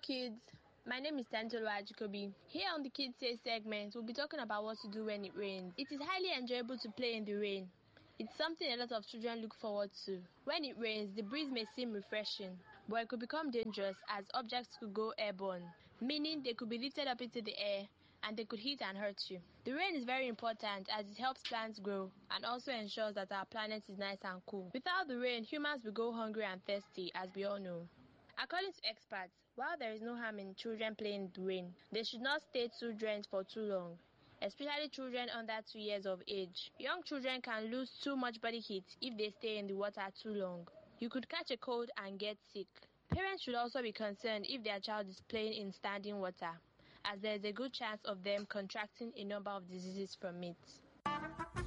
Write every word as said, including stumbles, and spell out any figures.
kids, my name is Tantolo Ajikobi. Here on the Kids Say segment, we'll be talking about what to do when it rains. It is highly enjoyable to play in the rain. It's something a lot of children look forward to. When it rains, the breeze may seem refreshing, but it could become dangerous as objects could go airborne, meaning they could be lifted up into the air and they could hit and hurt you. The rain is very important as it helps plants grow and also ensures that our planet is nice and cool. Without the rain, humans will go hungry and thirsty, as we all know. According to experts, while there is no harm in children playing in the rain, they should not stay too drenched for too long, especially children under two years of age. Young children can lose too much body heat if they stay in the water too long. You could catch a cold and get sick. Parents should also be concerned if their child is playing in standing water, as there is a good chance of them contracting a number of diseases from it.